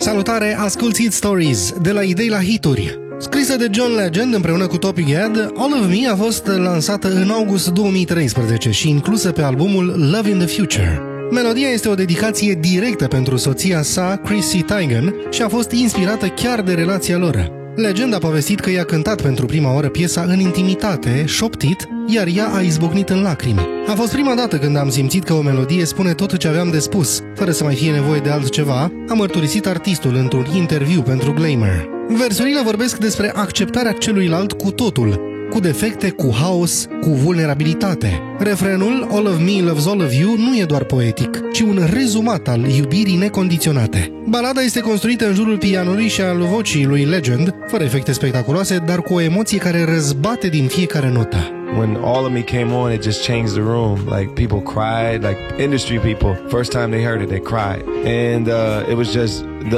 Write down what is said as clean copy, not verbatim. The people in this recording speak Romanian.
Salutare, asculți Hit Stories, de la idei la hituri. Scrisă de John Legend împreună cu Topi Gad, All of Me a fost lansată în august 2013 și inclusă pe albumul Love in the Future. Melodia este o dedicație directă pentru soția sa, Chrissy Teigen, și a fost inspirată chiar de relația lor. Legend a povestit că i-a cântat pentru prima oară piesa în intimitate, șoptit, iar ea a izbucnit în lacrimi. A fost prima dată când am simțit că o melodie spune tot ce aveam de spus, fără să mai fie nevoie de altceva, a mărturisit artistul într-un interviu pentru Glamour. Versurile vorbesc despre acceptarea celuilalt cu totul, cu defecte, cu haos, cu vulnerabilitate. Refrenul All of Me loves all of you nu e doar poetic, ci un rezumat al iubirii necondiționate. Balada este construită în jurul pianului și al vocii lui Legend, fără efecte spectaculoase, dar cu o emoție care răzbate din fiecare notă. When All of Me came on, it just changed the room. Like, people cried, like industry people. First time they heard it, they cried. And it was just